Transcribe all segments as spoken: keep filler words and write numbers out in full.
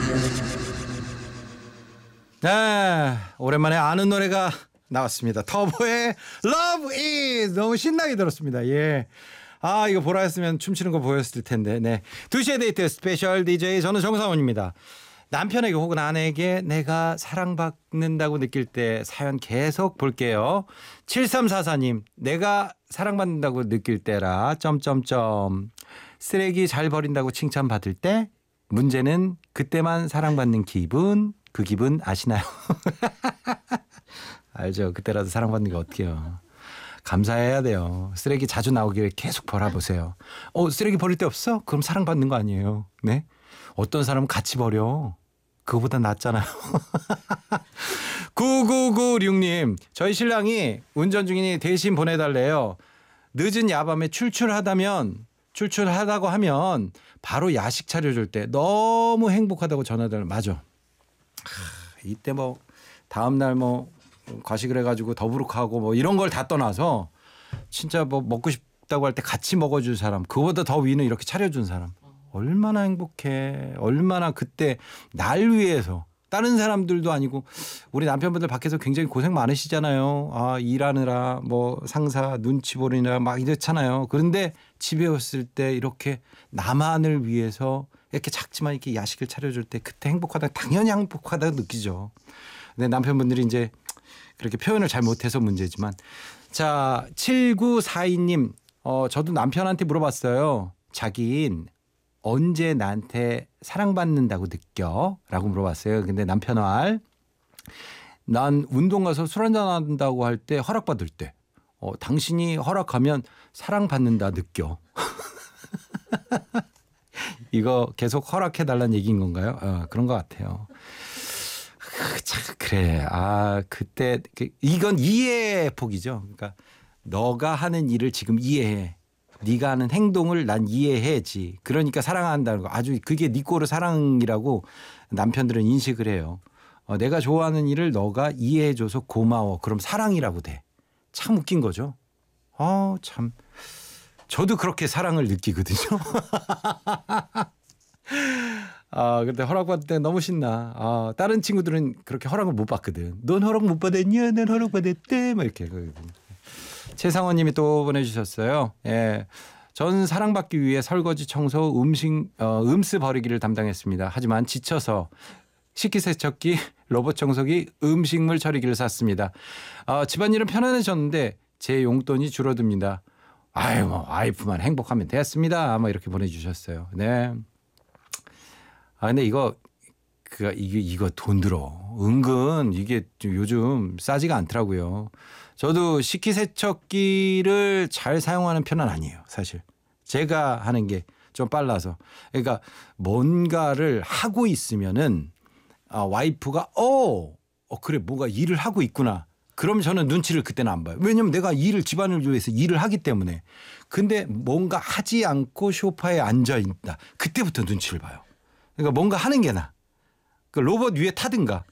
네, 오랜만에 아는 노래가 나왔습니다. 터보의 Love Is 너무 신나게 들었습니다. 예. 아, 이거 보라 했으면 춤추는 거 보였을 텐데. 네. 두 시의 데이트 스페셜 디제이 저는 정상훈입니다. 남편에게 혹은 아내에게 내가 사랑받는다고 느낄 때 사연 계속 볼게요. 칠삼사사 님, 내가 사랑받는다고 느낄 때라 점점점 쓰레기 잘 버린다고 칭찬받을 때, 문제는 그때만 사랑받는 기분. 그 기분 아시나요? 알죠. 그때라도 사랑받는 게 어떡해요. 감사해야 돼요. 쓰레기 자주 나오기를 계속 벌어보세요. 어, 쓰레기 버릴 데 없어? 그럼 사랑받는 거 아니에요. 네? 어떤 사람은 같이 버려. 그거보다 낫잖아요. 구구구육 님, 저희 신랑이 운전 중이니 대신 보내달래요. 늦은 야밤에 출출하다면 출출하다고 하면 바로 야식 차려줄 때 너무 행복하다고 전화달라. 맞아. 이때 뭐 다음날 뭐 과식을 해가지고 더부룩하고 뭐 이런 걸 다 떠나서 진짜 뭐 먹고 싶다고 할 때 같이 먹어줄 사람, 그거보다 더 위는 이렇게 차려준 사람, 얼마나 행복해. 얼마나 그때 날 위해서. 다른 사람들도 아니고 우리 남편분들 밖에서 굉장히 고생 많으시잖아요. 아, 일하느라 뭐 상사 눈치 보느라 막 이렇잖아요. 그런데 집에 왔을 때 이렇게 나만을 위해서 이렇게 작지만 이렇게 야식을 차려줄 때 그때 행복하다, 당연히 행복하다고 느끼죠. 근데 남편분들이 이제 그렇게 표현을 잘 못해서 문제지만. 자, 칠구사이 님, 어, 저도 남편한테 물어봤어요. 자긴 언제 나한테 사랑받는다고 느껴? 라고 물어봤어요. 근데 남편 말, 난 운동 가서 술 한잔 한다고 할 때, 허락받을 때, 어, 당신이 허락하면 사랑받는다 느껴. 이거 계속 허락해달라는 얘기인 건가요? 어, 그런 것 같아요. 참, 그래. 아, 그때, 이건 이해의 폭이죠. 그러니까 너가 하는 일을 지금 이해해. 네가 하는 행동을 난 이해해야지. 그러니까 사랑한다는 거. 아주 그게 네 꼴을 사랑이라고 남편들은 인식을 해요. 어, 내가 좋아하는 일을 너가 이해해줘서 고마워. 그럼 사랑이라고 돼. 참 웃긴 거죠. 아, 참. 저도 그렇게 사랑을 느끼거든요. 아, 근데 허락받을 때 너무 신나. 아, 다른 친구들은 그렇게 허락을 못 받거든. 넌 허락 못 받았냐? 난 허락 받았대. 막 이렇게. 최상원 님이 또 보내주셨어요. 예. 전 사랑받기 위해 설거지, 청소, 음식, 어, 음스 버리기를 담당했습니다. 하지만 지쳐서 식기세척기, 로봇 청소기, 음식물 처리기를 샀습니다. 어, 집안일은 편안해졌는데 제 용돈이 줄어듭니다. 아유, 뭐, 와이프만 행복하면 됐습니다. 뭐 이렇게 보내주셨어요. 네. 아, 근데 이거, 그, 이게, 이거 돈 들어. 은근 이게 요즘 싸지가 않더라고요. 저도 식기세척기를 잘 사용하는 편은 아니에요, 사실. 제가 하는 게 좀 빨라서. 그러니까 뭔가를 하고 있으면은 아, 와이프가 어, 어 그래 뭔가 일을 하고 있구나. 그럼 저는 눈치를 그때는 안 봐요. 왜냐면 내가 일을 집안을 위해서 일을 하기 때문에. 근데 뭔가 하지 않고 소파에 앉아 있다. 그때부터 눈치를 봐요. 그러니까 뭔가 하는 게 나. 그 로봇 위에 타든가.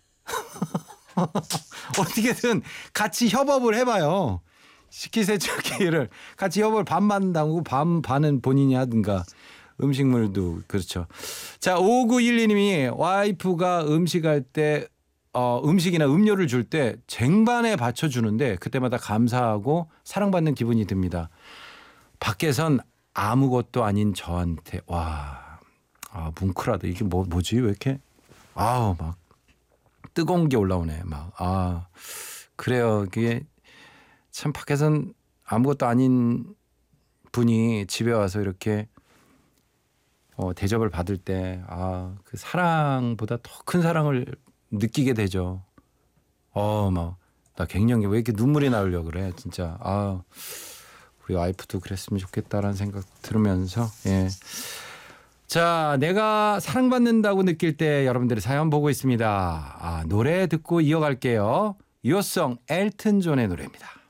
어떻게든 같이 협업을 해봐요. 식기세척기를 같이 협업을 반만 담고 반 반은 본인이 하든가. 음식물도 그렇죠. 자, 오구일이 님이 와이프가 음식할 때 어, 음식이나 음료를 줄 때 쟁반에 받쳐주는데 그때마다 감사하고 사랑받는 기분이 듭니다. 밖에선 아무것도 아닌 저한테 와, 아, 뭉클하다. 이게 뭐 뭐지? 왜 이렇게 아우 막 뜨거운 게 올라오네. 막 아, 그래요. 그게 참 밖에선 아무것도 아닌 분이 집에 와서 이렇게 어, 대접을 받을 때 아, 그 사랑보다 더 큰 사랑을 느끼게 되죠. 어, 막 나 갱년기 왜 이렇게 눈물이 나오려고 그래. 진짜 아, 우리 와이프도 그랬으면 좋겠다라는 생각 들으면서 예. 자, 내가 사랑받는다고 느낄 때 여러분들의 사연 보고 있습니다. 아, 노래 듣고 이어갈게요. 유어송 엘튼 존의 노래입니다.